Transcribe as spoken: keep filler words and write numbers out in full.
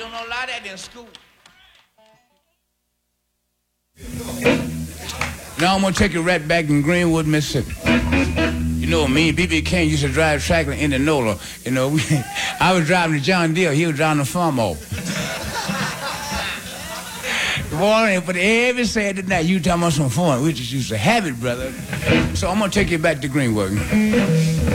don't know a lot of that in school. Now I'm gonna take you right back in Greenwood, Mississippi. You know, me and B B King used to drive tractor in the Nola. You know, we, I was driving the John Deere, he was driving the farm off. Boy, but every Saturday night, you talking about some fun. We just used to have it, brother. So I'm gonna take you back to Greenwood.